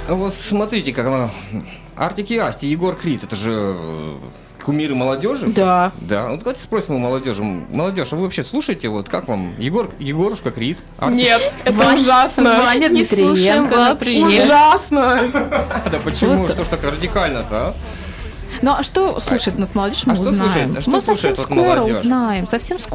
Вот смотрите, как она... Артик и Асти, Егор Крид, это же кумиры молодежи? Да. Да. Вот давайте спросим у молодежи. Молодежь, а вы вообще слушаете, вот как вам? Егорушка Крид? Нет, это Ваня- ужасно. Ваня Не Дмитриенко, слушаем например. Ужасно. Да почему? Вот. Что ж так радикально-то, а? Ну а что слушает нас молодежь, мы А что узнаем. слушает? А что Мы совсем слушает вот скоро молодежь? узнаем, совсем